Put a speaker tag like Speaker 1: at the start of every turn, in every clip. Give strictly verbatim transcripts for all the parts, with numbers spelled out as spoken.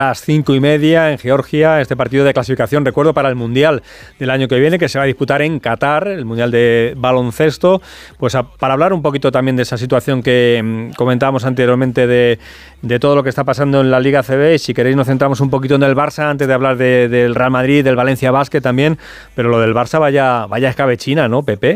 Speaker 1: A las cinco y media en Georgia, este partido de clasificación, recuerdo, para el Mundial del año que viene, que se va a disputar en Qatar, el Mundial de baloncesto. Pues a, para hablar un poquito también de esa situación que mmm, comentábamos anteriormente de, de todo lo que está pasando en la Liga A C B, si queréis nos centramos un poquito en el Barça antes de hablar de, del Real Madrid, del Valencia Basket también, pero lo del Barça vaya, vaya escabechina, ¿no, Pepe?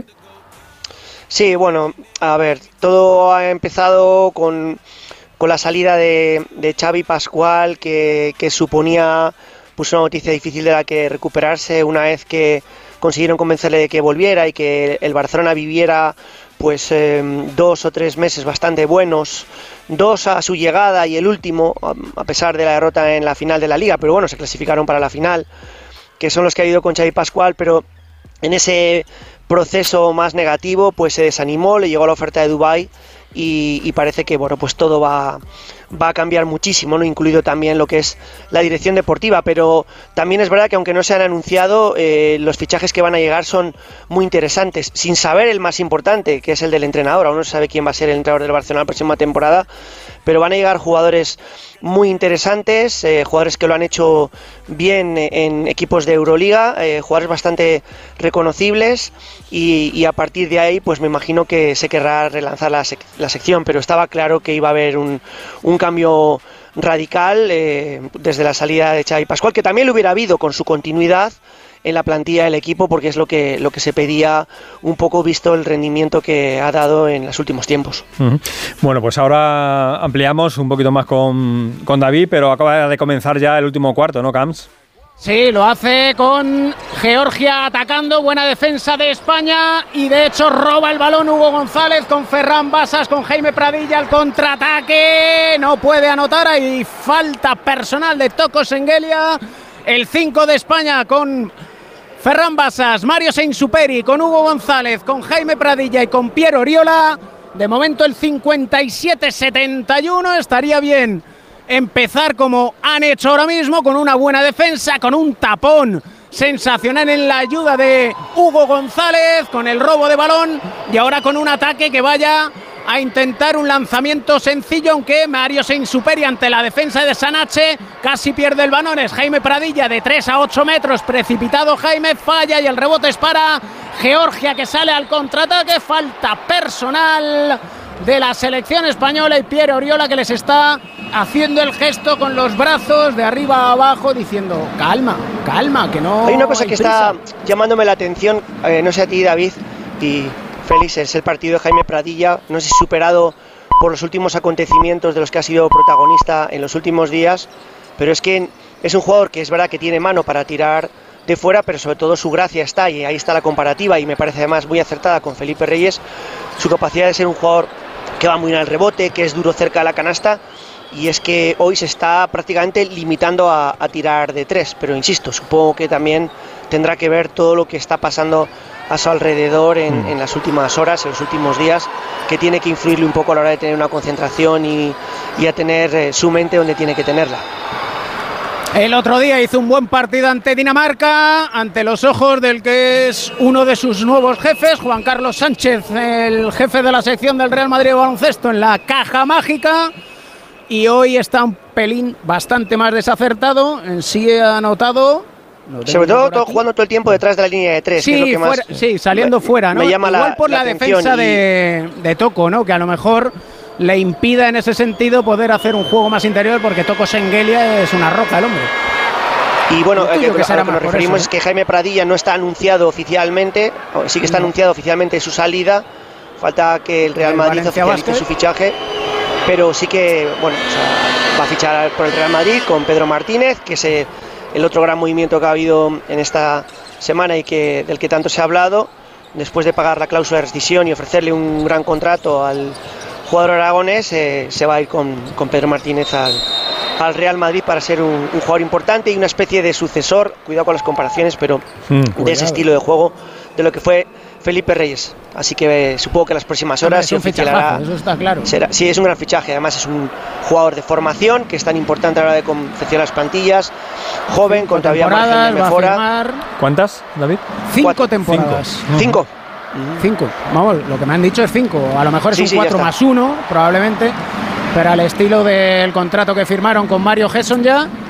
Speaker 2: Sí, bueno, a ver, todo ha empezado con... con la salida de, de Xavi Pascual, que, que suponía pues una noticia difícil de la que recuperarse una vez que consiguieron convencerle de que volviera y que el Barcelona viviera pues eh, dos o tres meses bastante buenos, dos a su llegada y el último, a pesar de la derrota en la final de la Liga, pero bueno, se clasificaron para la final, que son los que ha ido con Xavi Pascual, pero en ese proceso más negativo pues se desanimó, le llegó la oferta de Dubái. Y, y parece que bueno, pues todo va, va a cambiar muchísimo, ¿no? Incluido también lo que es la dirección deportiva, pero también es verdad que aunque no se han anunciado, eh, los fichajes que van a llegar son muy interesantes, sin saber el más importante, que es el del entrenador. Aún no se sabe quién va a ser el entrenador del Barcelona la próxima temporada, pero van a llegar jugadores muy interesantes, eh, jugadores que lo han hecho bien en equipos de Euroliga, eh, jugadores bastante reconocibles y, y a partir de ahí pues me imagino que se querrá relanzar la, sec- la sección, pero estaba claro que iba a haber un, un cambio radical eh, desde la salida de Xavi Pascual, que también lo hubiera habido con su continuidad en la plantilla del equipo, porque es lo que, lo que se pedía un poco visto el rendimiento que ha dado en los últimos tiempos.
Speaker 1: Uh-huh. Bueno, pues ahora ampliamos un poquito más con, con David, pero acaba de comenzar ya el último cuarto, ¿no, Camps?
Speaker 3: Sí, lo hace con Georgia atacando, buena defensa de España y de hecho roba el balón Hugo González con Ferran Basas, con Jaime Pradilla al contraataque, no puede anotar, hay falta personal de Toko Sengelia, el cinco de España con Ferran Basas, Mario Seinsuperi, con Hugo González, con Jaime Pradilla y con Pierre Oriola. De momento el cincuenta y siete setenta y uno, estaría bien empezar como han hecho ahora mismo, con una buena defensa, con un tapón sensacional en la ayuda de Hugo González, con el robo de balón y ahora con un ataque que vaya a intentar un lanzamiento sencillo, aunque Mario Seinsuperi ante la defensa de Sanache casi pierde el balón. Es Jaime Pradilla de tres a ocho metros, precipitado Jaime, falla y el rebote es para Georgia, que sale al contraataque. Falta personal de la selección española y Pierre Oriola, que les está haciendo el gesto con los brazos de arriba a abajo diciendo calma, calma, que no
Speaker 2: hay una cosa
Speaker 3: hay
Speaker 2: que
Speaker 3: prisa.
Speaker 2: Está llamándome la atención, eh, no sé a ti, David y Félix, es el partido de Jaime Pradilla, no sé si superado por los últimos acontecimientos de los que ha sido protagonista en los últimos días, pero es que es un jugador que es verdad que tiene mano para tirar de fuera, pero sobre todo su gracia está, y ahí está la comparativa, y me parece además muy acertada con Felipe Reyes, su capacidad de ser un jugador que va muy bien al rebote, que es duro cerca de la canasta, y es que hoy se está prácticamente limitando a, a tirar de tres, pero insisto, supongo que también tendrá que ver todo lo que está pasando a su alrededor en, mm. en las últimas horas, en los últimos días, que tiene que influirle un poco a la hora de tener una concentración y, y a tener eh, su mente donde tiene que tenerla.
Speaker 3: El otro día hizo un buen partido ante Dinamarca, ante los ojos del que es uno de sus nuevos jefes, Juan Carlos Sánchez, el jefe de la sección del Real Madrid de baloncesto en la caja mágica, y hoy está un pelín bastante más desacertado, en sí ha anotado...
Speaker 2: Sobre todo, todo jugando todo el tiempo detrás de la línea de tres.
Speaker 3: Sí,
Speaker 2: que es lo que
Speaker 3: fuera,
Speaker 2: más
Speaker 3: sí saliendo
Speaker 2: me,
Speaker 3: fuera, ¿no?
Speaker 2: Me llama
Speaker 3: Igual
Speaker 2: la,
Speaker 3: por la,
Speaker 2: la
Speaker 3: defensa
Speaker 2: y...
Speaker 3: de, de Toko, ¿no? Que a lo mejor le impida en ese sentido poder hacer un juego más interior, porque Toko Sengelia es una roca, el hombre.
Speaker 2: Y bueno,
Speaker 3: que,
Speaker 2: que,
Speaker 3: que
Speaker 2: a lo que nos referimos
Speaker 3: eso,
Speaker 2: es que Jaime Pradilla no está anunciado oficialmente, sí que está no. anunciado oficialmente su salida, falta que el Real el Madrid Valencia oficialice Basket. Su fichaje, pero sí que, bueno, o sea, va a fichar por el Real Madrid con Pedro Martínez, que es el otro gran movimiento que ha habido en esta semana y que del que tanto se ha hablado, después de pagar la cláusula de rescisión y ofrecerle un gran contrato al jugador aragonés, eh, se va a ir con, con Pedro Martínez al, al Real Madrid para ser un, un jugador importante y una especie de sucesor, cuidado con las comparaciones, pero mm, de ese estilo de juego de lo que fue Felipe Reyes. Así que eh, supongo que en las próximas horas
Speaker 3: se oficiará. Eso está claro.
Speaker 2: Será, sí, es un gran fichaje. Además es un jugador de formación que es tan importante a la hora de confeccionar las plantillas. Joven, Cinco con todavía margen de mejora.
Speaker 1: ¿Cuántas, David?
Speaker 3: Cinco
Speaker 2: Cuatro.
Speaker 3: temporadas.
Speaker 2: Cinco. Cinco.
Speaker 3: Cinco. Vamos, lo que me han dicho es cinco. A lo mejor es sí, un sí, cuatro más uno, probablemente. Pero al estilo del contrato que firmaron con Mario Gesson ya.